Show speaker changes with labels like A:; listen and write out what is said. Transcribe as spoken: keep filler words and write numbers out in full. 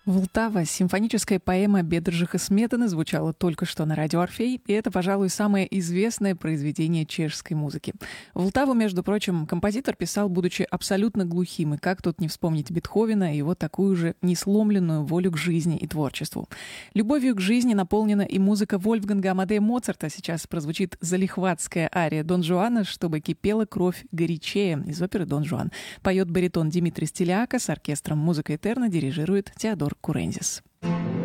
A: Вултава, симфоническая поэма Бедржиха Сметаны, звучала только что на радио «Орфей», и это, пожалуй, самое известное произведение чешской музыки. Вултаву, между прочим, композитор писал, будучи абсолютно глухим, и как тут не вспомнить Бетховена и его такую же несломленную волю к жизни и творчеству. Любовью к жизни наполнена и музыка Вольфганга Амадея Моцарта. Сейчас прозвучит залихватская ария Дон Жуана, чтобы кипела кровь горячее, из оперы «Дон Жуан». Поет баритон Димитрис Телиака, с оркестром «Музыка Этерна» дирижирует Теодор Курензис.